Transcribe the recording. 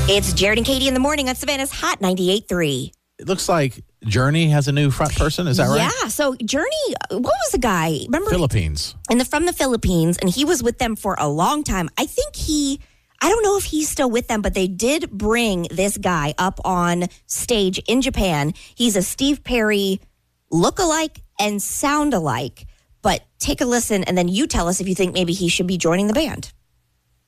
It's Jared and Katie in the morning on Savannah's Hot 98.3. It looks like Journey has a new front person. Is that right? Yeah. So Journey, what was the guy? Remember? Philippines. From the Philippines, and he was with them for a long time. I don't know if he's still with them, but they did bring this guy up on stage in Japan. He's a Steve Perry look-alike and sound-alike. But take a listen, and then you tell us if you think maybe he should be joining the band.